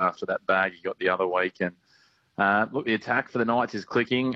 after that bag he got the other week. And look, the attack for the Knights is clicking.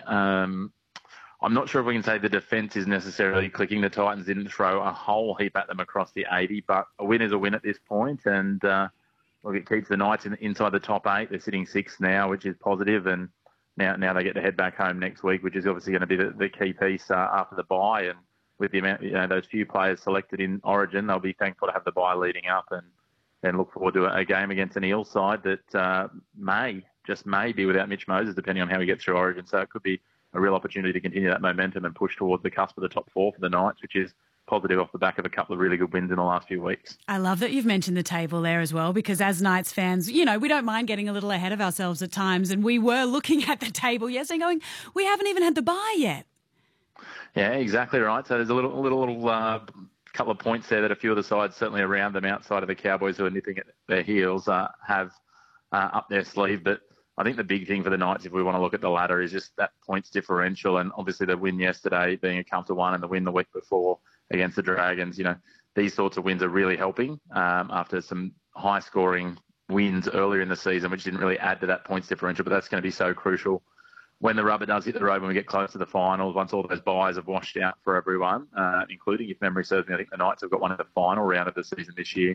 I'm not sure if we can say the defence is necessarily clicking. The Titans didn't throw a whole heap at them across the 80, but a win is a win at this point. And look, it keeps the Knights inside the top 8. They're sitting 6th now, which is positive. And now they get to head back home next week, which is obviously going to be the key piece after the bye. And with the amount, those few players selected in Origin, they'll be thankful to have the bye leading up and look forward to a game against an Eels side that may be without Mitch Moses, depending on how he gets through Origin. So it could be a real opportunity to continue that momentum and push towards the cusp of the top 4 for the Knights, which is positive off the back of a couple of really good wins in the last few weeks. I love that you've mentioned the table there as well, because as Knights fans, we don't mind getting a little ahead of ourselves at times, and we were looking at the table yesterday going, we haven't even had the bye yet. Yeah, exactly right. So there's a little couple of points there that a few of the sides, certainly around them outside of the Cowboys who are nipping at their heels, have up their sleeve. But I think the big thing for the Knights, if we want to look at the ladder, is just that points differential. And obviously the win yesterday being a comfortable one and the win the week before against the Dragons, these sorts of wins are really helping after some high-scoring wins earlier in the season, which didn't really add to that points differential. But that's going to be so crucial when the rubber does hit the road, when we get close to the finals, once all those buys have washed out for everyone, including, if memory serves me, I think the Knights have got one in the final round of the season this year.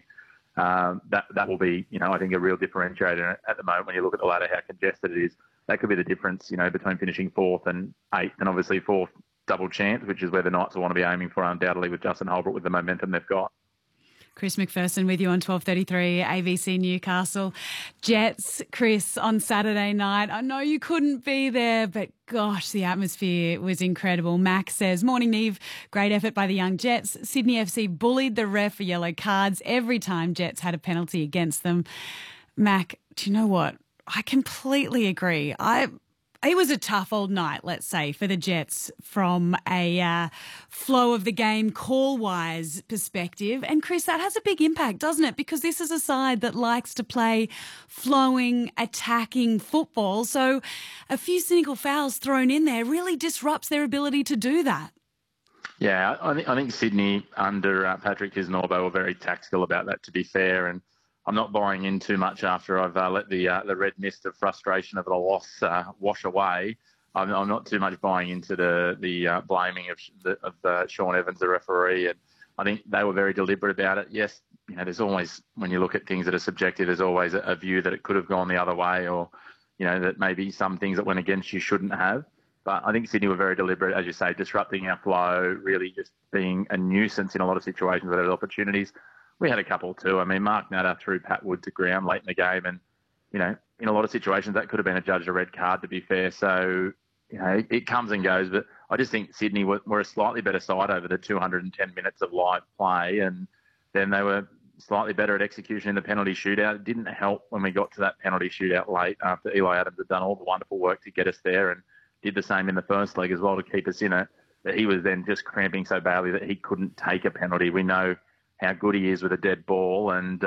That will be, I think, a real differentiator at the moment when you look at the ladder, how congested it is. That could be the difference, between finishing 4th and 8th, and obviously 4th double chance, which is where the Knights will want to be aiming for undoubtedly with Justin Holbrook with the momentum they've got. Chris McPherson with you on 12:33 ABC Newcastle. Jets, Chris, on Saturday night. I know you couldn't be there, but gosh, the atmosphere was incredible. Mac says, morning, Neve. Great effort by the young Jets. Sydney FC bullied the ref for yellow cards every time Jets had a penalty against them. Mac, do you know what? I completely agree. It was a tough old night, let's say, for the Jets from a flow of the game call-wise perspective. And, Chris, that has a big impact, doesn't it? Because this is a side that likes to play flowing, attacking football. So a few cynical fouls thrown in there really disrupts their ability to do that. Yeah, I think Sydney under Patrick Kisnorbo were very tactical about that, to be fair, and I'm not buying in too much after I've let the red mist of frustration of the loss wash away. I'm not too much buying into the blaming of Sean Evans, the referee, and I think they were very deliberate about it. Yes, there's always, when you look at things that are subjective, there's always a view that it could have gone the other way, or that maybe some things that went against you shouldn't have. But I think Sydney were very deliberate, as you say, disrupting our flow, really just being a nuisance in a lot of situations where there's opportunities. We had a couple too. I mean, Mark Natter threw Pat Wood to ground late in the game, and in a lot of situations that could have been adjudged a red card, to be fair. So it comes and goes, but I just think Sydney were a slightly better side over the 210 minutes of live play, and then they were slightly better at execution in the penalty shootout. It didn't help when we got to that penalty shootout late after Eli Adams had done all the wonderful work to get us there, and did the same in the first leg as well to keep us in it. But he was then just cramping so badly that he couldn't take a penalty. We know how good he is with a dead ball, and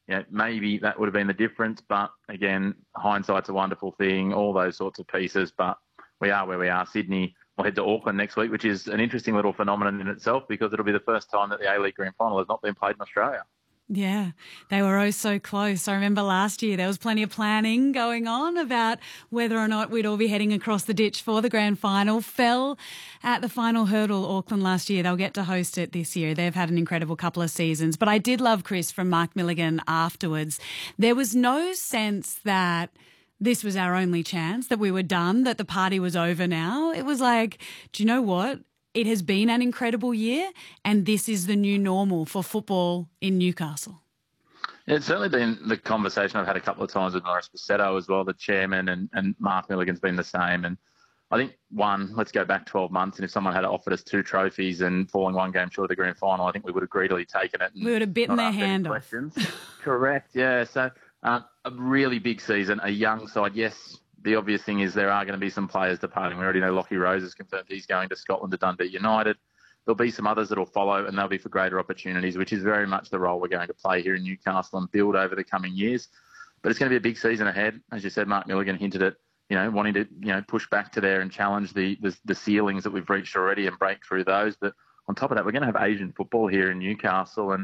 maybe that would have been the difference. But again, hindsight's a wonderful thing, all those sorts of pieces. But we are where we are. Sydney will head to Auckland next week, which is an interesting little phenomenon in itself, because it'll be the first time that the A-League Grand Final has not been played in Australia. Yeah, they were oh so close. I remember last year there was plenty of planning going on about whether or not we'd all be heading across the ditch for the grand final. Fell at the final hurdle, Auckland, last year. They'll get to host it this year. They've had an incredible couple of seasons. But I did love, Chris, from Mark Milligan afterwards. There was no sense that this was our only chance, that we were done, that the party was over now. It was like, do you know what? It has been an incredible year, and this is the new normal for football in Newcastle. It's certainly been the conversation I've had a couple of times with Maurice Bussetto as well, the chairman, and Mark Milligan's been the same. And I think, let's go back 12 months, and if someone had offered us 2 trophies and falling one game short of the grand final, I think we would have greedily taken it. We would have bitten their hand off. Correct, yeah. So a really big season, a young side, yes. The obvious thing is there are going to be some players departing. We already know Lockie Rose has confirmed he's going to Scotland to Dundee United. There'll be some others that will follow, and they'll be for greater opportunities, which is very much the role we're going to play here in Newcastle and build over the coming years. But it's going to be a big season ahead. As you said, Mark Milligan hinted at, wanting to, push back to there and challenge the ceilings that we've reached already and break through those. But on top of that, we're going to have Asian football here in Newcastle, and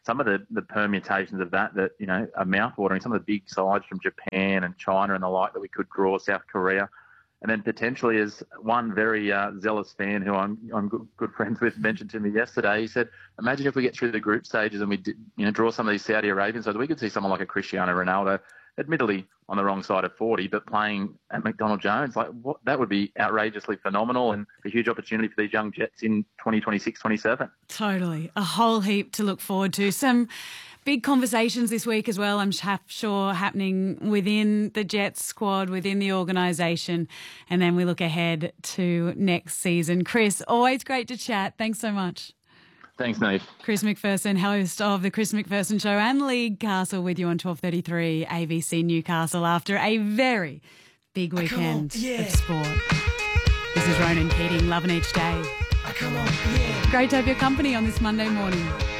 some of the permutations of that, are mouthwatering. Some of the big sides from Japan and China and the like that we could draw, South Korea. And then potentially, as one very zealous fan who I'm good friends with mentioned to me yesterday, he said, imagine if we get through the group stages and we draw some of these Saudi Arabians, so we could see someone like a Cristiano Ronaldo, admittedly on the wrong side of 40, but playing at McDonald Jones. That would be outrageously phenomenal and a huge opportunity for these young Jets in 2026, 27. Totally. A whole heap to look forward to. Some big conversations this week as well, I'm sure, happening within the Jets squad, within the organisation. And then we look ahead to next season. Chris, always great to chat. Thanks so much. Thanks, Neve. Chris McPherson, host of The Chris McPherson Show and League Castle with you on 12:33 ABC Newcastle after a very big weekend of sport. This is Ronan Keating, loving each day. Great to have your company on this Monday morning.